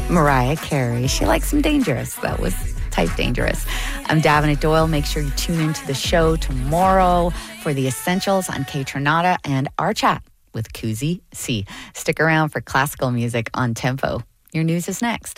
Mariah Carey. She likes some dangerous. That was type dangerous. I'm Davina Doyle. Make sure you tune into the show tomorrow for the essentials on Kaytranada and our chat with Kuzi C. Stick around for classical music on Tempo. Your news is next.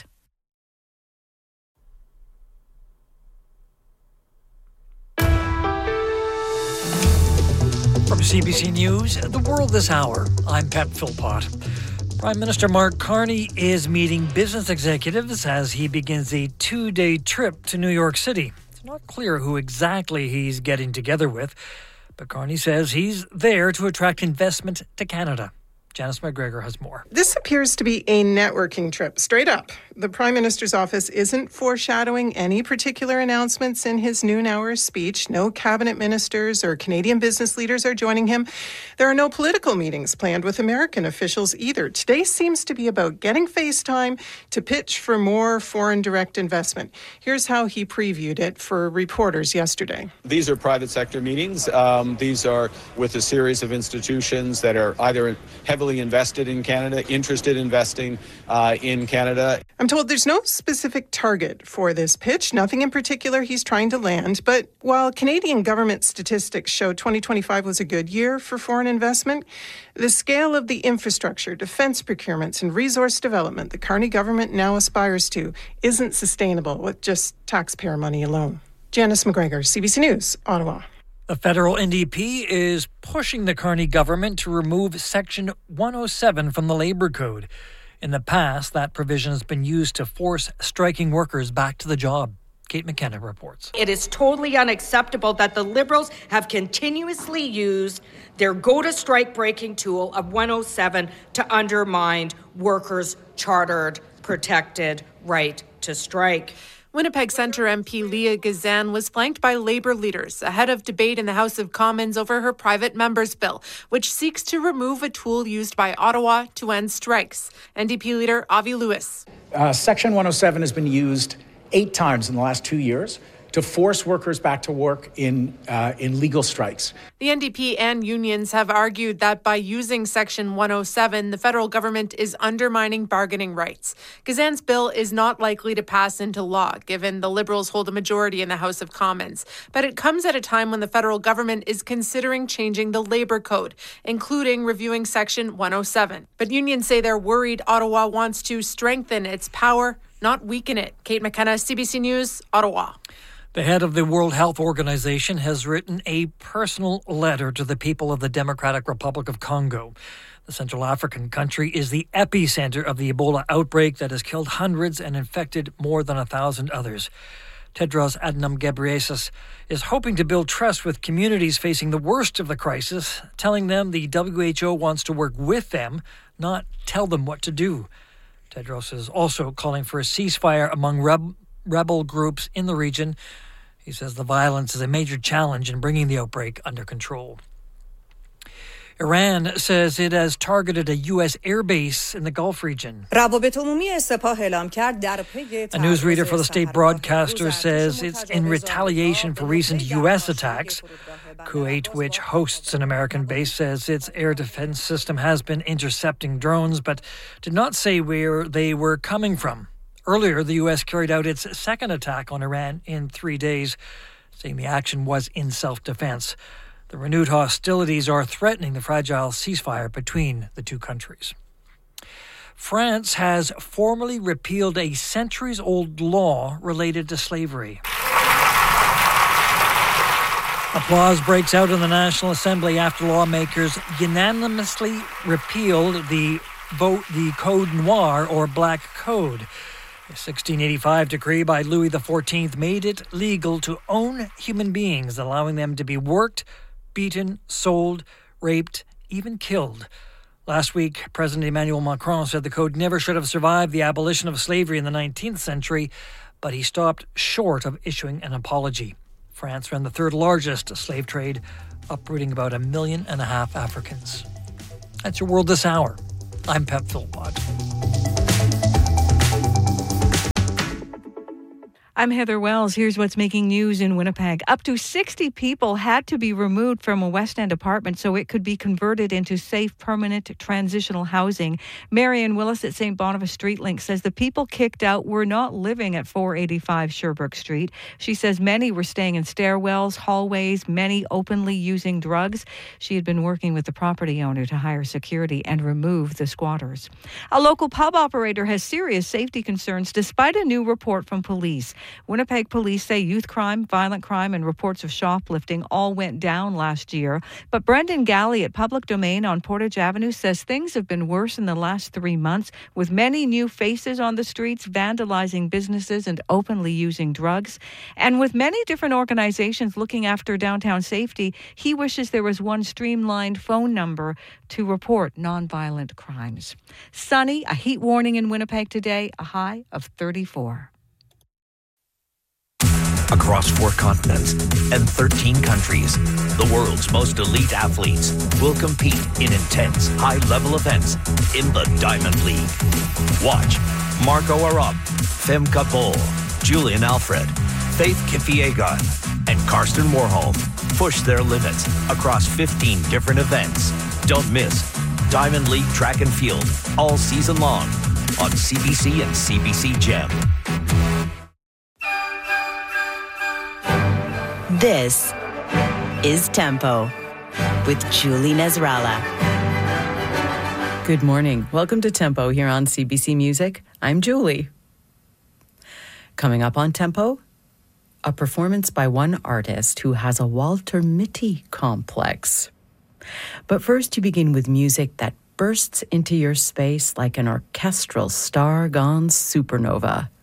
From CBC News, The World This Hour, I'm Pat Philpott. Prime Minister Mark Carney is meeting business executives as he begins a 2-day trip to New York City. It's not clear who exactly he's getting together with, but Carney says he's there to attract investment to Canada. Janice McGregor has more. This appears to be a networking trip, straight up. The Prime Minister's office isn't foreshadowing any particular announcements in his noon-hour speech. No cabinet ministers or Canadian business leaders are joining him. There are no political meetings planned with American officials either. Today seems to be about getting face time to pitch for more foreign direct investment. Here's how he previewed it for reporters yesterday. These are private sector meetings. These are with a series of institutions that are either heavily invested in Canada, interested in investing in Canada. I'm told there's no specific target for this pitch, nothing in particular he's trying to land. But while Canadian government statistics show 2025 was a good year for foreign investment, the scale of the infrastructure, defense procurements, and resource development the Carney government now aspires to isn't sustainable with just taxpayer money alone. Janice McGregor, CBC News, Ottawa. The federal NDP is pushing the Carney government to remove Section 107 from the Labour Code. In the past, that provision has been used to force striking workers back to the job. Kate McKenna reports. It is totally unacceptable that the Liberals have continuously used their go-to-strike breaking tool of 107 to undermine workers' chartered, protected right to strike. Winnipeg Centre MP Leah Gazan was flanked by Labour leaders ahead of debate in the House of Commons over her private member's bill, which seeks to remove a tool used by Ottawa to end strikes. NDP leader Avi Lewis. Section 107 has been used 8 times in the last 2 years to force workers back to work in legal strikes. The NDP and unions have argued that by using Section 107, the federal government is undermining bargaining rights. Gazan's bill is not likely to pass into law, given the Liberals hold a majority in the House of Commons. But it comes at a time when the federal government is considering changing the Labour Code, including reviewing Section 107. But unions say they're worried Ottawa wants to strengthen its power, not weaken it. Kate McKenna, CBC News, Ottawa. The head of the World Health Organization has written a personal letter to the people of the Democratic Republic of Congo. The Central African country is the epicenter of the Ebola outbreak that has killed hundreds and infected more than 1,000 others. Tedros Adhanom Ghebreyesus is hoping to build trust with communities facing the worst of the crisis, telling them the WHO wants to work with them, not tell them what to do. Tedros is also calling for a ceasefire among rebel groups in the region. He says the violence is a major challenge in bringing the outbreak under control. Iran says it has targeted a U.S. airbase in the Gulf region. A newsreader for the state broadcaster says it's in retaliation for recent U.S. attacks. Kuwait, which hosts an American base, says its air defense system has been intercepting drones, but did not say where they were coming from. Earlier, the U.S. carried out its second attack on Iran in 3 days, saying the action was in self-defense. The renewed hostilities are threatening the fragile ceasefire between the two countries. France has formally repealed a centuries-old law related to slavery. Applause breaks out in the National Assembly after lawmakers unanimously repealed the Code Noir, or Black Code. A 1685 decree by Louis XIV made it legal to own human beings, allowing them to be worked, beaten, sold, raped, even killed. Last week, President Emmanuel Macron said the code never should have survived the abolition of slavery in the 19th century, but he stopped short of issuing an apology. France ran the third largest slave trade, uprooting about 1.5 million Africans. That's your World This Hour. I'm Pep Philpott. I'm Heather Wells. Here's what's making news in Winnipeg. Up to 60 people had to be removed from a West End apartment so it could be converted into safe, permanent, transitional housing. Marion Willis at St. Boniface Street Link says the people kicked out were not living at 485 Sherbrooke Street. She says many were staying in stairwells, hallways, many openly using drugs. She had been working with the property owner to hire security and remove the squatters. A local pub operator has serious safety concerns despite a new report from police. Winnipeg police say youth crime, violent crime, and reports of shoplifting all went down last year. But Brendan Galley at Public Domain on Portage Avenue says things have been worse in the last 3 months, with many new faces on the streets, vandalizing businesses and openly using drugs. And with many different organizations looking after downtown safety, he wishes there was one streamlined phone number to report nonviolent crimes. Sunny, a heat warning in Winnipeg today, a high of 34. Across 4 continents and 13 countries, the world's most elite athletes will compete in intense, high-level events in the Diamond League. Watch Marco Arop, Femke Bol, Julian Alfred, Faith Kipyegon, and Karsten Warholm push their limits across 15 different events. Don't miss Diamond League Track and Field all season long on CBC and CBC Gem. This is Tempo with Julie Nezrala. Good morning. Welcome to Tempo here on CBC Music. I'm Julie. Coming up on Tempo, a performance by one artist who has a Walter Mitty complex. But first, you begin with music that bursts into your space like an orchestral star gone supernova.